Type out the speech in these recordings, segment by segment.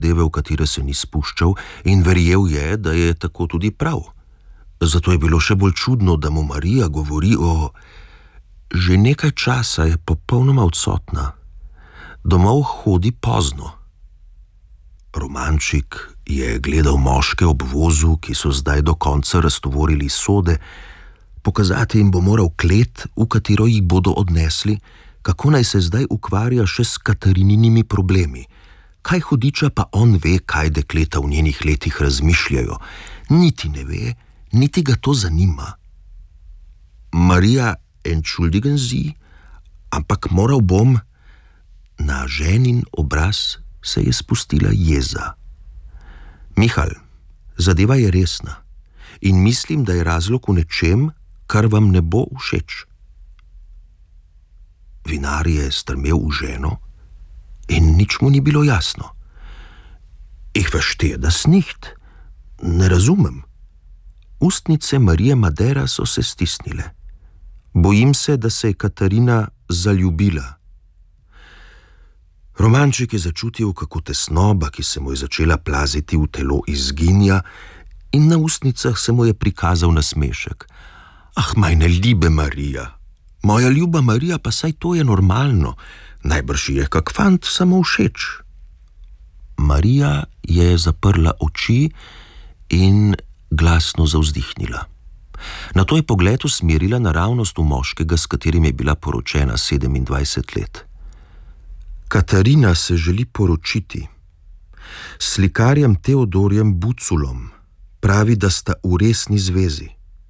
v katere se ni spuščal, in verjel je, da je tako tudi prav. Zato je bilo še bolj čudno, da mu Marija govori o... Že nekaj časa je popolnoma odsotna. Domov hodi pozno. Romančik je gledal moške ob vozu, ki so zdaj do konca raztovorili sode. Pokazati jim bo moral klet, v katero jih bodo odnesli, kako naj se zdaj ukvarja še s Katarinini problemi. Kaj hudiča pa on ve, kaj dekleta v njenih letih razmišljajo. Niti ne ve, niti ga to zanima. Marija entschuldigen Sie, ampak moral bom... Na ženin obraz se je spustila jeza. Mihal, zadeva je resna in mislim, da je razlog v nečem, kar vam ne bo všeč. Vinar je strmel v ženo in nič mu ni bilo jasno. Ich verstehe das nicht. Ne razumem. Ustnice Marije Madera so se stisnile. Bojim se, da se je Katarina zaljubila. Romančik je začutil, kako tesnoba, ki se mu je začela plaziti v telo, izginja, in na ustnicah se mu je prikazal nasmešek. Ah, meine liebe Marija, moja ljuba Marija, pa saj to je normalno, najbrž je kak fant samo všeč. Marija je zaprla oči in glasno zavzdihnila. Nato je pogled usmerila naravnost v moškega, s katerim je bila poročena 27 let. Katarina se želi poročiti. S slikarjem Teodorjem Buculom. Pravi, da sta v resni zvezi.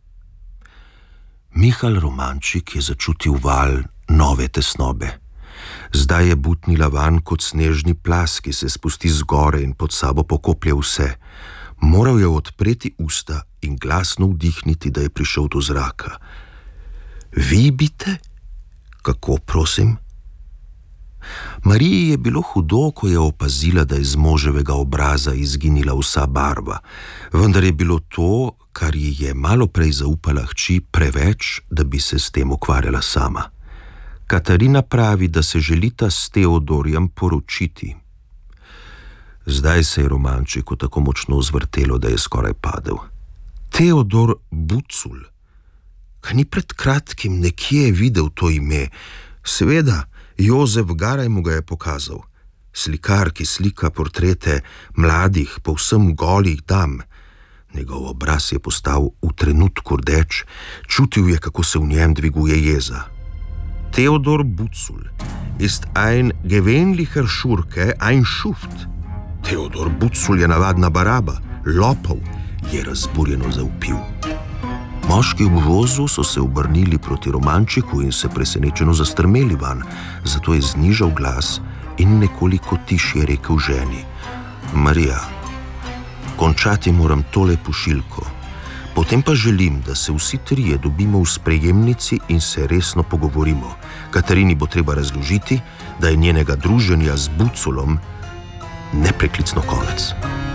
Mihal Romančik je začutil val nove tesnobe. Zdaj je butnila van kot snežni plas, ki se spusti zgore in pod sabo pokoplje vse. Moral je odpreti usta in glasno vdihniti, da je prišel do zraka. Vi bite? Kako, prosim? Mariji je bilo hudo, ko je opazila, da je z moževega obraza izginila vsa barva, vendar je bilo to, kar ji je malo prej zaupala hči, preveč, da bi se s tem ukvarjala sama. Katarina pravi, da se želita s Teodorjem poročiti. Zdaj se je Romančiku tako močno zvrtelo, da je skoraj padel. Teodor Bucul. Kaj ni pred kratkim nekje videl to ime? Seveda, Jozef Garaj mu ga je pokazal. Slikar, ki slika portrete mladih, povsem golih dam. Njegov obraz je postal v trenutku rdeč, čutil je, kako se v njem dviguje jeza. Teodor Bucul ist ein gewöhnlicher Schurke, ein Schuft. Teodor Bucul je navadna baraba, lopov, je razburjeno zavpil. Moški v vozu so se obrnili proti Romančiku in se presenečeno zastrmeli van, zato je znižal glas in nekoliko tišje rekel ženi. Marija, končati moram tole pošiljko. Potem pa želim, da se vsi trije dobimo v sprejemnici in se resno pogovorimo. Katarini bo treba razložiti, da je njenega druženja z Buculom nepreklicno konec.